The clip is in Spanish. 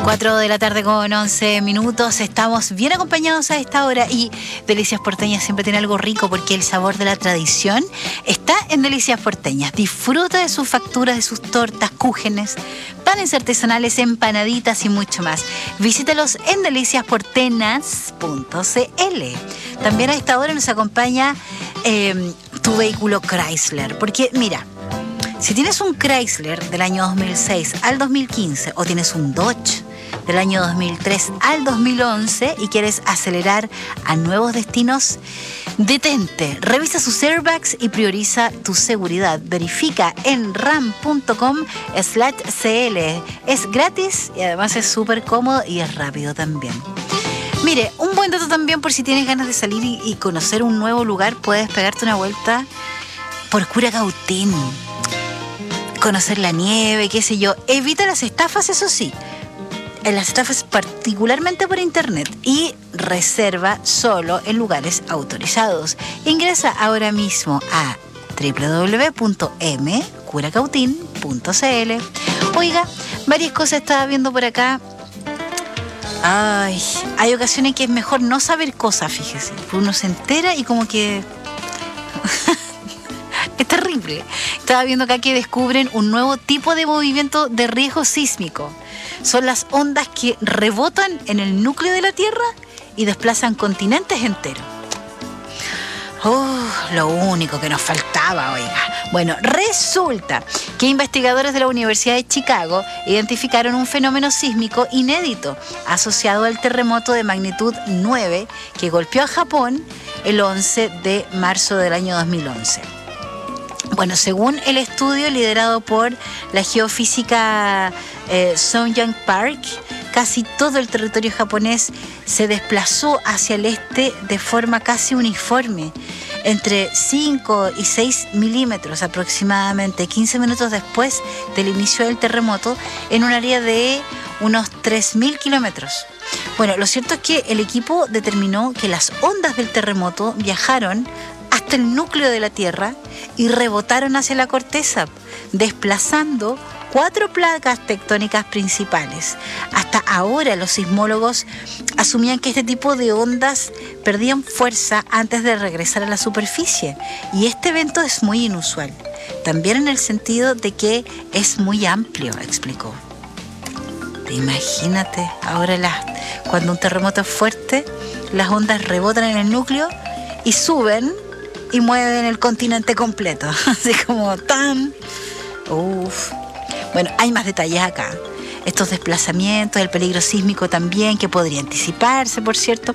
4 de la tarde con 11 minutos. Estamos bien acompañados a esta hora y Delicias Porteñas siempre tiene algo rico porque el sabor de la tradición está en Delicias Porteñas. Disfruta de sus facturas, de sus tortas, cúgenes, panes artesanales, empanaditas y mucho más. Visítalos en deliciasportenas.cl. También a esta hora nos acompaña tu vehículo Chrysler, porque mira, si tienes un Chrysler del año 2006 al 2015 o tienes un Dodge del año 2003 al 2011 y quieres acelerar a nuevos destinos, detente, revisa sus airbags y prioriza tu seguridad. Verifica en ram.com/cl. Es gratis y además es súper cómodo y es rápido también. Mire, un buen dato también por si tienes ganas de salir y conocer un nuevo lugar, puedes pegarte una vuelta por Curacautín. Conocer la nieve, qué sé yo. Evita las estafas, eso sí. Las estafas particularmente por internet y reserva solo en lugares autorizados. Ingresa ahora mismo a www.mcuracautin.cl. Oiga, varias cosas estaba viendo por acá. Ay, hay ocasiones que es mejor no saber cosas, fíjese. Uno se entera y como que... Es terrible. Estaba viendo acá que descubren un nuevo tipo de movimiento de riesgo sísmico. Son las ondas que rebotan en el núcleo de la Tierra y desplazan continentes enteros. Lo único que nos faltaba, oiga. Bueno, resulta que investigadores de la Universidad de Chicago identificaron un fenómeno sísmico inédito asociado al terremoto de magnitud 9 que golpeó a Japón el 11 de marzo del año 2011. Bueno, según el estudio liderado por la geofísica Songyang Park, casi todo el territorio japonés se desplazó hacia el este de forma casi uniforme, entre 5 y 6 milímetros aproximadamente, 15 minutos después del inicio del terremoto, en un área de unos 3.000 kilómetros. Bueno, lo cierto es que el equipo determinó que las ondas del terremoto viajaron hasta el núcleo de la Tierra y rebotaron hacia la corteza, desplazando 4 placas tectónicas principales. Hasta ahora los sismólogos asumían que este tipo de ondas perdían fuerza antes de regresar a la superficie, y este evento es muy inusual, también en el sentido de que es muy amplio, explicó. Imagínate, ahora cuando un terremoto es fuerte, las ondas rebotan en el núcleo y suben y mueven el continente completo, así como tan... Bueno, hay más detalles acá. Estos desplazamientos, el peligro sísmico también, que podría anticiparse, por cierto.